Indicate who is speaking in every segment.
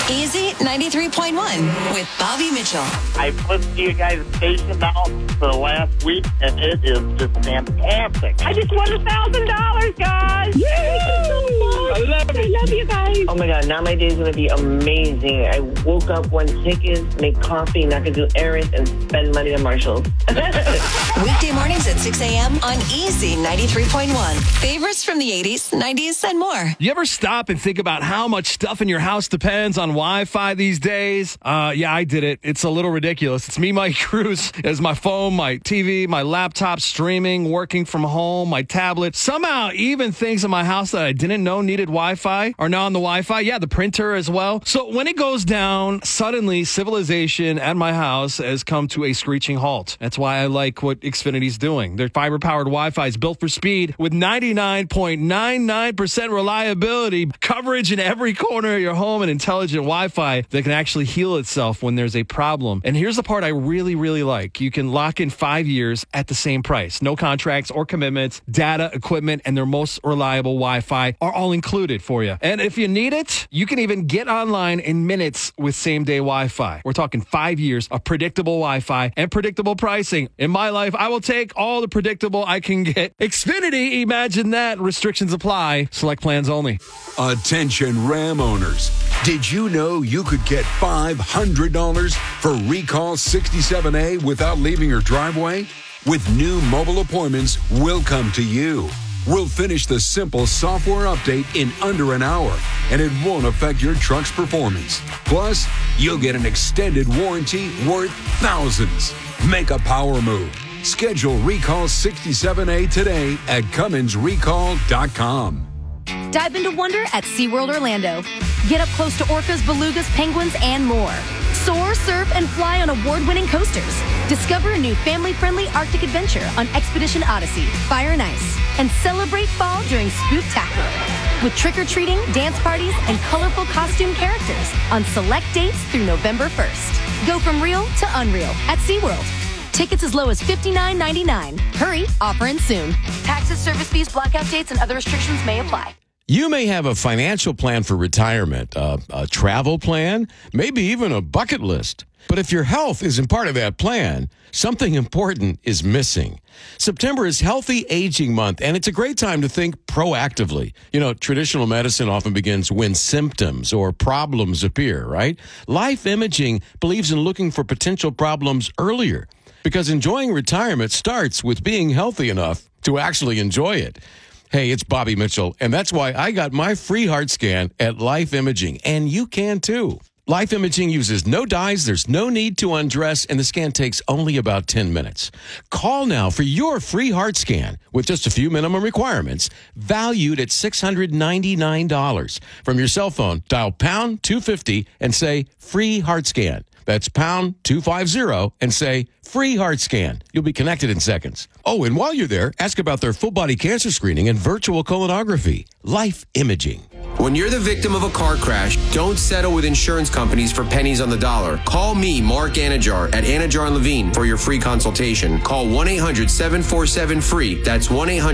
Speaker 1: Easy 93.1 with Bobby Mitchell.
Speaker 2: I've listened to you guys' station now for the last week, and it is just fantastic.
Speaker 3: I just won $1,000, guys. Yay!
Speaker 2: I love it.
Speaker 3: I love you guys.
Speaker 4: Oh my God, now my day is going to be amazing. I woke up, won tickets, made coffee, and I could do errands and spend money on Marshalls.
Speaker 1: Weekday mornings at 6 a.m. on Easy 93.1. Favorites from the 80s, 90s, and more.
Speaker 5: You ever stop and think about how much stuff in your house depends on Wi-Fi these days? Yeah, I did it. It's a little ridiculous. It's me, Mike Cruz, as my phone, my TV, my laptop, streaming, working from home, my tablet. Somehow, even things in my house that I didn't know needed Wi-Fi are now on the Wi-Fi. Yeah, the printer as well. So when it goes down, suddenly civilization at my house has come to a screeching halt. That's why I like what Xfinity's doing. Their fiber-powered Wi-Fi is built for speed with 99.99% reliability, coverage in every corner of your home, and intelligent Wi-Fi that can actually heal itself when there's a problem. And here's the part I really, really like. You can lock in 5 years at the same price. No contracts or commitments. Data, equipment, and their most reliable Wi-Fi are all included for you. And if you need it, you can even get online in minutes with same-day Wi-Fi. We're talking 5 years of predictable Wi-Fi and predictable pricing. In my life, I will take all the predictable I can get. Xfinity, imagine that. Restrictions apply. Select plans only.
Speaker 6: Attention Ram owners. Did you know you could get $500 for Recall 67A without leaving your driveway? With new mobile appointments, we'll come to you. We'll finish the simple software update in under an hour, and it won't affect your truck's performance. Plus, you'll get an extended warranty worth thousands. Make a power move. Schedule Recall 67A today at CumminsRecall.com.
Speaker 7: Dive into wonder at SeaWorld Orlando. Get up close to orcas, belugas, penguins, and more. Soar, surf, and fly on award-winning coasters. Discover a new family-friendly Arctic adventure on Expedition Odyssey, Fire and Ice. And celebrate fall during Spooktacular with trick-or-treating, dance parties, and colorful costume characters on select dates through November 1st. Go from real to unreal at SeaWorld. Tickets as low as $59.99. Hurry, offer ends soon. Taxes, service fees, blackout dates, and other restrictions may apply.
Speaker 8: You may have a financial plan for retirement, a travel plan, maybe even a bucket list. But if your health isn't part of that plan, something important is missing. September is Healthy Aging Month, and it's a great time to think proactively. You know, traditional medicine often begins when symptoms or problems appear, right? Life Imaging believes in looking for potential problems earlier, because enjoying retirement starts with being healthy enough to actually enjoy it. Hey, it's Bobby Mitchell, and that's why I got my free heart scan at Life Imaging, and you can too. Life Imaging uses no dyes, there's no need to undress, and the scan takes only about 10 minutes. Call now for your free heart scan with just a few minimum requirements, valued at $699. From your cell phone, dial pound 250 and say free heart scan. That's pound 250 and say free heart scan. You'll be connected in seconds. Oh, and while you're there, ask about their full body cancer screening and virtual colonography. Life Imaging.
Speaker 9: When you're the victim of a car crash, don't settle with insurance companies for pennies on the dollar. Call me, Mark Anajar, at Anajar & Levine for your free consultation. Call 1-800-747-FREE. That's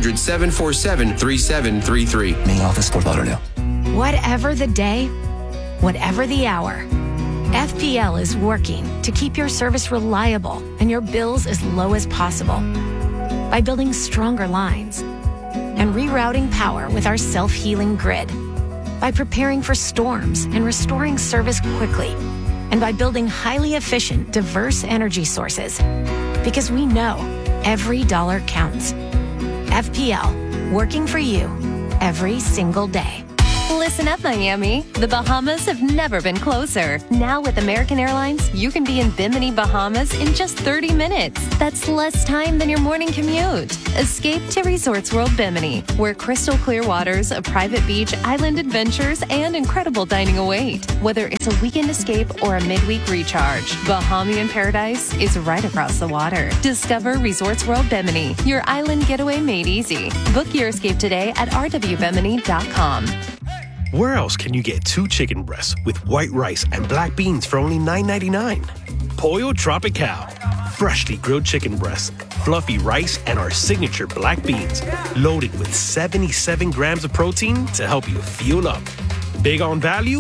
Speaker 9: 1-800-747-3733.
Speaker 10: Main office, Fort Lauderdale.
Speaker 7: Whatever the day, whatever the hour, FPL is working to keep your service reliable and your bills as low as possible by building stronger lines and rerouting power with our self-healing grid, by preparing for storms and restoring service quickly, and by building highly efficient, diverse energy sources. Because we know every dollar counts. FPL, working for you every single day.
Speaker 11: Listen up, Miami. The Bahamas have never been closer. Now with American Airlines, you can be in Bimini, Bahamas in just 30 minutes. That's less time than your morning commute. Escape to Resorts World Bimini, where crystal clear waters, a private beach, island adventures, and incredible dining await. Whether it's a weekend escape or a midweek recharge, Bahamian paradise is right across the water. Discover Resorts World Bimini, your island getaway made easy. Book your escape today at rwbimini.com.
Speaker 12: Where else can you get 2 chicken breasts with white rice and black beans for only $9.99? Pollo Tropical. Freshly grilled chicken breasts, fluffy rice, and our signature black beans, loaded with 77 grams of protein to help you fuel up. Big on value? Packed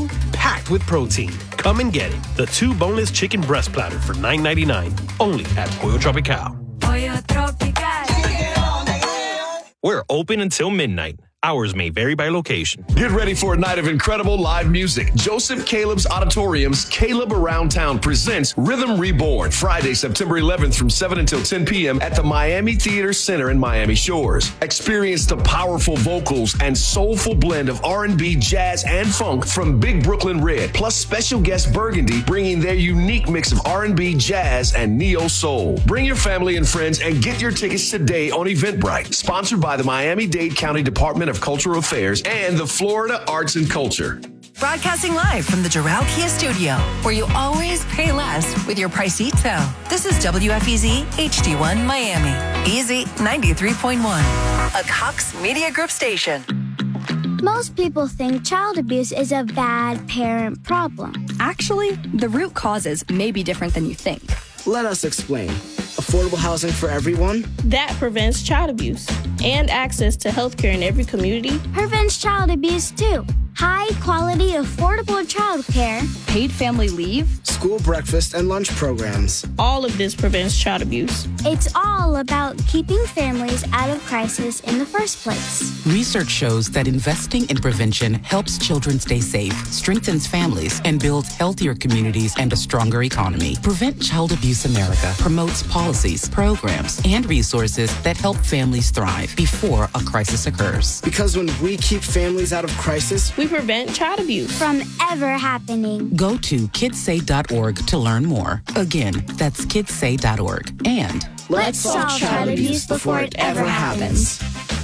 Speaker 12: packed with protein. Come and get it. The 2 boneless chicken breast platter for $9.99. Only at Pollo Tropical.
Speaker 1: Pollo Tropical.
Speaker 12: We're open until midnight. Hours may vary by location.
Speaker 10: Get ready for a night of incredible live music. Joseph Caleb's Auditorium's Caleb Around Town presents Rhythm Reborn, Friday, September 11th from 7 until 10 p.m. at the Miami Theater Center in Miami Shores. Experience the powerful vocals and soulful blend of R&B, jazz, and funk from Big Brooklyn Red, plus special guest Burgundy bringing their unique mix of R&B, jazz, and neo-soul. Bring your family and friends and get your tickets today on Eventbrite. Sponsored by the Miami-Dade County Department of Cultural Affairs and the Florida Arts and Culture.
Speaker 1: Broadcasting live from the Doral Kia Studio, where you always pay less with your Pricito. This is WFEZ HD1 Miami. Easy 93.1, a Cox Media Group station.
Speaker 13: Most people think child abuse is a bad parent problem.
Speaker 14: Actually, the root causes may be different than you think.
Speaker 15: Let us explain. Affordable housing for everyone.
Speaker 3: That prevents child abuse. And access to health care in every community.
Speaker 13: Prevents child abuse, too. High quality, affordable child care.
Speaker 14: Paid family leave.
Speaker 15: School breakfast and lunch programs.
Speaker 3: All of this prevents child abuse.
Speaker 13: It's all about keeping families out of crisis in the first place.
Speaker 16: Research shows that investing in prevention helps children stay safe, strengthens families, and builds healthier communities and a stronger economy. Prevent Child Abuse America promotes policies, programs, and resources that help families thrive before a crisis occurs.
Speaker 15: Because when we keep families out of crisis,
Speaker 3: we prevent child abuse
Speaker 13: from ever happening.
Speaker 16: Go to kidssay.org to learn more. Again, that's kidssay.org. And
Speaker 13: let's solve child abuse before it ever happens.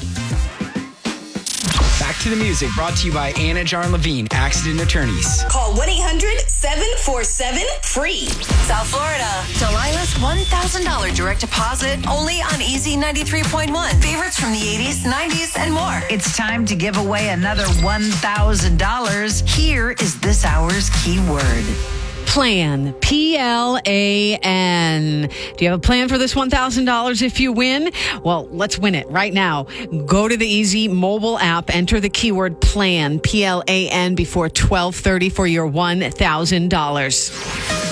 Speaker 17: Back to the music, brought to you by Anna Jar Levine, Accident Attorneys.
Speaker 1: Call 1-800-747-FREE. South Florida. Delilah's $1,000 direct deposit, only on Easy 93.1. Favorites from the 80s, 90s, and more.
Speaker 18: It's time to give away another $1,000. Here is this hour's keyword.
Speaker 19: Plan. P-L-A-N. Do you have a plan for this $1,000 if you win? Well, let's win it right now. Go to the Easy mobile app, enter the keyword PLAN, P-L-A-N, before 12:30 for your $1,000.